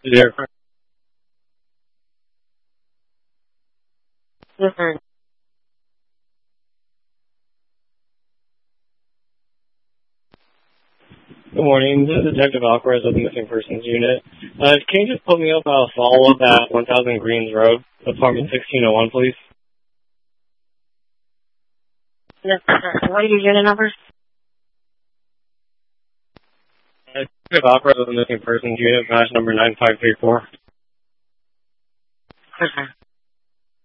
Zero. Listen. Good morning. This is Detective Alvarez of the Missing Persons Unit. Can you just put me up a follow-up at 1000 Greens Road, apartment 1601, please? Yes, what are your unit numbers? Detective Alvarez of the Missing Persons Unit, badge number 9534. Okay.